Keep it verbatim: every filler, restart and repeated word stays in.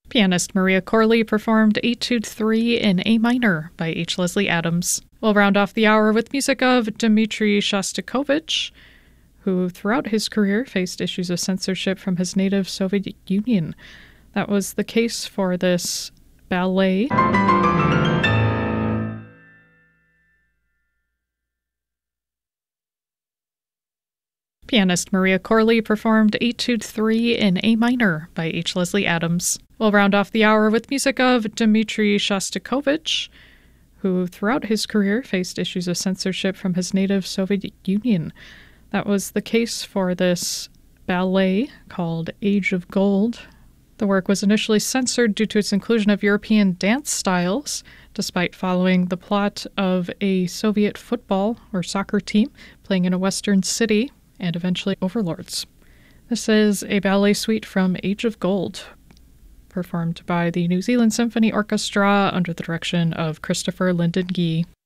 Pianist Maria Corley performed Etude three in A minor by H. Leslie Adams. We'll round off the hour with music of Dmitri Shostakovich, who throughout his career faced issues of censorship from his native Soviet Union. That was the case for this ballet. Pianist Maria Corley performed Etude three in A minor by H. Leslie Adams. We'll round off the hour with music of Dmitri Shostakovich, who throughout his career faced issues of censorship from his native Soviet Union. That was the case for this ballet called Age of Gold. The work was initially censored due to its inclusion of European dance styles, despite following the plot of a Soviet football or soccer team playing in a Western city and eventually overlords. This is a ballet suite from Age of Gold, performed by the New Zealand Symphony Orchestra under the direction of Christopher Lyndon Gee.